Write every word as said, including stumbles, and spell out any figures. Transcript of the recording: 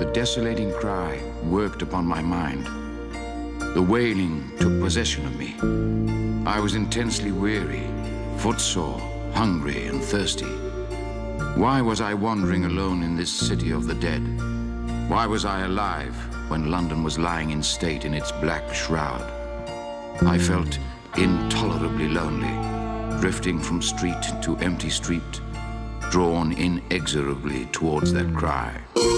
The desolating cry worked upon my mind. The wailing took possession of me. I was intensely weary, footsore, hungry and thirsty. Why was I wandering alone in this city of the dead? Why was I alive when London was lying in state in its black shroud? I felt intolerably lonely, drifting from street to empty street, drawn inexorably towards that cry.